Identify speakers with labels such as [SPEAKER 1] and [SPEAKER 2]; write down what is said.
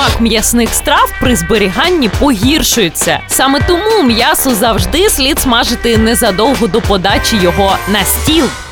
[SPEAKER 1] смак м'ясних страв при зберіганні погіршується. Саме тому м'ясо завжди слід смажити незадовго до подачі його на стіл.